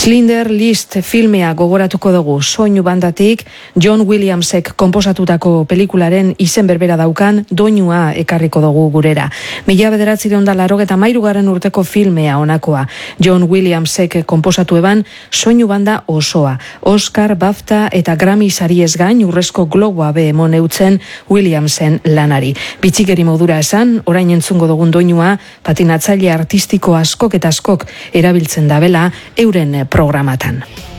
Schindler List filmea gogoratuko dugu. Soinu bandatik John Williamsek konposatutako pelikularen izen berbera daukan doinua ekarriko dugu gurera. 1983 urteko filmea honakoa. John Williamsek konposatu eban soinu banda osoa. Oscar, BAFTA eta Grammy sariez gain urrezko globoa be emon eutzen Williamsen lanari. Bitxikeri modura esan, orain entzungo dugun doinua patinatzaile artistiko askok eta askok erabiltzen dabela euren programatan.